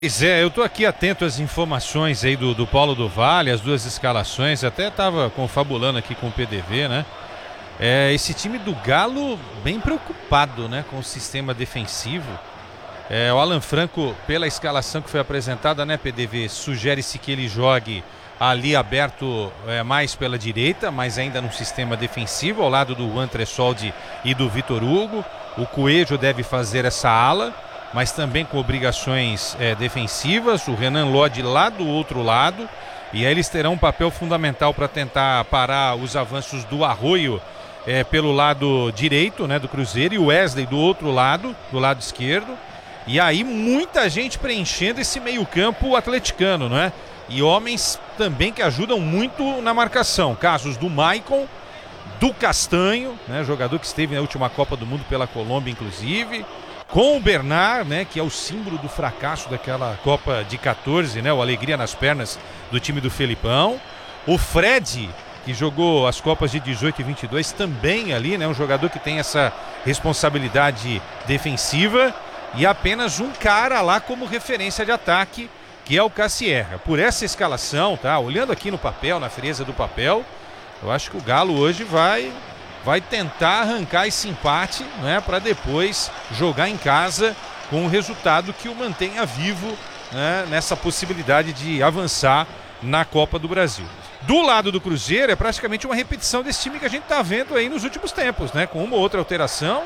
Pois é, eu tô aqui atento às informações aí do Paulo do Vale, as duas escalações, até tava confabulando aqui com o PDV, né? Esse time do Galo bem preocupado, né, com o sistema defensivo. O Alan Franco, pela escalação que foi apresentada, né, PDV, sugere-se que ele jogue ali aberto mais pela direita, mas ainda num sistema defensivo, ao lado do Juan Tressoldi e do Vitor Hugo. O Coelho deve fazer essa ala, mas também com obrigações defensivas. O Renan Lodi lá do outro lado, e aí eles terão um papel fundamental para tentar parar os avanços do Arroio pelo lado direito, né, do Cruzeiro, e o Wesley do outro lado, do lado esquerdo. E aí muita gente preenchendo esse meio-campo atleticano, né? E homens também que ajudam muito na marcação. Casos do Maicon, do Castanho, né, jogador que esteve na última Copa do Mundo pela Colômbia, inclusive, com o Bernard, né, que é o símbolo do fracasso daquela Copa de 14, né, o alegria nas pernas do time do Felipão. O Fred, que jogou as Copas de 18 e 22 também ali, né, um jogador que tem essa responsabilidade defensiva, e apenas um cara lá como referência de ataque, que é o Cassierra. Por essa escalação, tá, olhando aqui no papel, na frieza do papel, eu acho que o Galo hoje vai tentar arrancar esse empate, né, para depois jogar em casa com um resultado que o mantenha vivo, né, nessa possibilidade de avançar na Copa do Brasil. Do lado do Cruzeiro é praticamente uma repetição desse time que a gente está vendo aí nos últimos tempos, né, com uma ou outra alteração.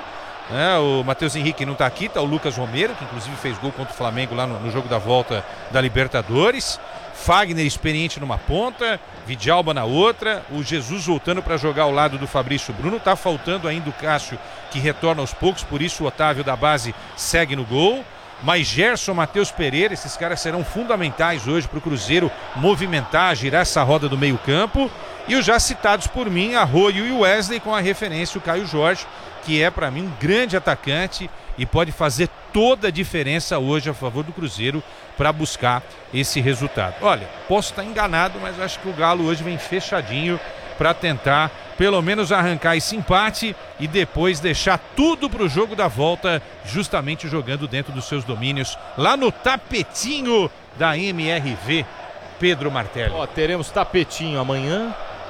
O Matheus Henrique não está aqui, está o Lucas Romero, que inclusive fez gol contra o Flamengo lá no jogo da volta da Libertadores. Fagner experiente numa ponta, Vidalba na outra, o Jesus voltando para jogar ao lado do Fabrício Bruno. Tá faltando ainda o Cássio, que retorna aos poucos, por isso o Otávio da base segue no gol. Mas Gerson, Matheus Pereira, esses caras serão fundamentais hoje para o Cruzeiro movimentar, girar essa roda do meio campo. E os já citados por mim, Arroio e Wesley, com a referência o Caio Jorge, que é para mim um grande atacante e pode fazer toda a diferença hoje a favor do Cruzeiro para buscar esse resultado. Olha, posso estar enganado, mas acho que o Galo hoje vem fechadinho para tentar pelo menos arrancar esse empate e depois deixar tudo para o jogo da volta, justamente jogando dentro dos seus domínios, lá no tapetinho da MRV. Pedro Martelli. Teremos tapetinho amanhã,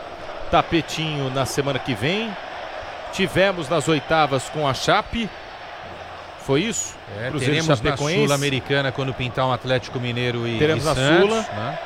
tapetinho na semana que vem. Tivemos nas oitavas com a Chape. Foi isso? Teremos na Sul-Americana quando pintar um Atlético Mineiro e teremos Santos, na Sula, né?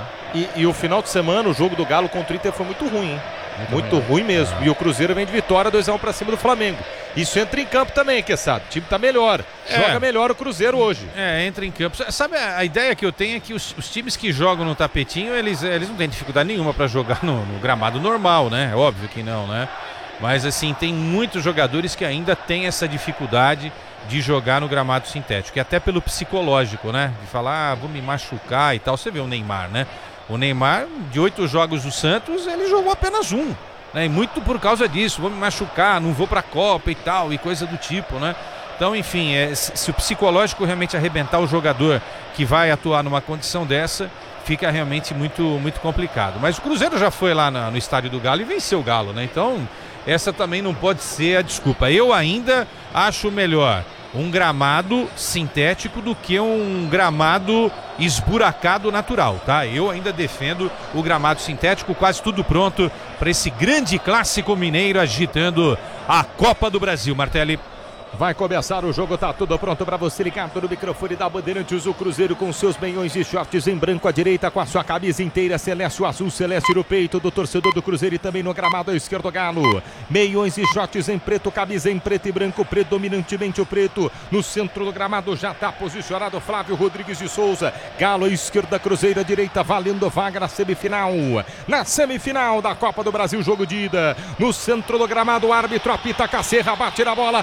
E o final de semana, o jogo do Galo contra o Inter foi muito ruim, hein? Muito ruim mesmo. E o Cruzeiro vem de vitória 2-1 para cima do Flamengo. Isso entra em campo também, Queçado. O time tá melhor. Joga melhor o Cruzeiro hoje. Entra em campo. Sabe, a ideia que eu tenho é que os times que jogam no tapetinho, eles não têm dificuldade nenhuma para jogar no gramado normal, né? Óbvio que não, né? Mas assim, tem muitos jogadores que ainda têm essa dificuldade de jogar no gramado sintético. E até pelo psicológico, né? De falar, vou me machucar e tal. Você vê o Neymar, né? O Neymar, de 8 jogos do Santos, ele jogou apenas 1. Né? E muito por causa disso. Vou me machucar, não vou pra Copa e tal, e coisa do tipo, né? Então, enfim, se o psicológico realmente arrebentar o jogador que vai atuar numa condição dessa, fica realmente muito, muito complicado. Mas o Cruzeiro já foi lá no estádio do Galo e venceu o Galo, né? Então, essa também não pode ser a desculpa. Eu ainda acho melhor um gramado sintético do que um gramado esburacado natural, tá? Eu ainda defendo o gramado sintético, quase tudo pronto para esse grande clássico mineiro agitando a Copa do Brasil, Martelli. Vai começar o jogo, tá tudo pronto para você ligado no microfone da Bandeirantes. O Cruzeiro com seus meiões e shorts em branco à direita, com a sua camisa inteira celeste, o azul celeste no peito do torcedor do Cruzeiro e também no gramado esquerdo Galo. Meiões e shorts em preto, camisa em preto e branco, predominantemente o preto. No centro do gramado já tá posicionado Flávio Rodrigues de Souza. Galo à esquerda, Cruzeiro à direita, valendo vaga na semifinal. Na semifinal da Copa do Brasil, jogo de ida. No centro do gramado, o árbitro apita, Cacerra bate na bola.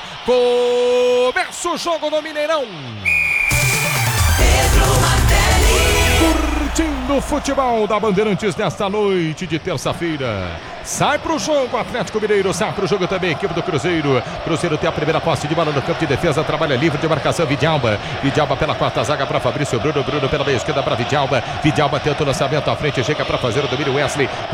Começa o jogo no Mineirão. Pedro Martelli. Curtindo o futebol da Bandeirantes nesta noite de terça-feira. Sai pro jogo Atlético Mineiro, sai pro jogo também equipe do Cruzeiro. Cruzeiro tem a primeira posse de bola no campo de defesa, trabalha livre de marcação, Vidalba pela quarta zaga para Fabrício Bruno pela meia esquerda para Vidalba tenta o lançamento à frente, chega para fazer o domínio Wesley.